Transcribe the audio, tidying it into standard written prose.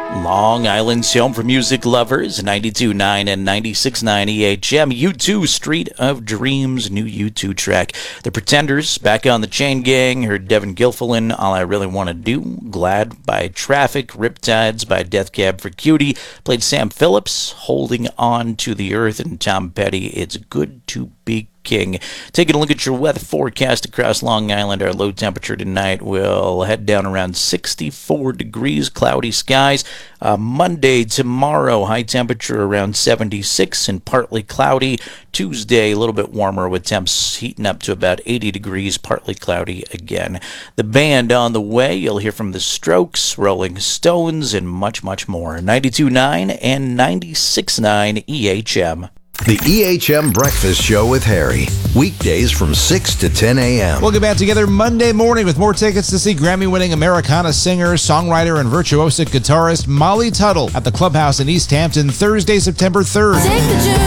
Long Island's home for music lovers, 92.9 and 96.9 EHM. U2, Street of Dreams, new U2 track. The Pretenders, back on the Chain Gang. Heard Devin Gilfillan, All I Really Want to Do. Glad by Traffic. Riptides by Death Cab for Cutie. Played Sam Phillips, Holding On to the Earth. And Tom Petty, It's Good to Be King. Taking a look at your weather forecast across Long Island, our low temperature tonight will head down around 64 degrees, cloudy skies. Monday, tomorrow, high temperature around 76 and partly cloudy. Tuesday, a little bit warmer with temps heating up to about 80 degrees, partly cloudy again. The band on the way, you'll hear from The Strokes, Rolling Stones, and much, much more. 92.9 and 96.9 EHM. The EHM Breakfast Show with Harry. Weekdays from 6 to 10 a.m. We'll get back together Monday morning with more tickets to see Grammy-winning Americana singer, songwriter, and virtuosic guitarist Molly Tuttle at the Clubhouse in East Hampton Thursday, September 3rd.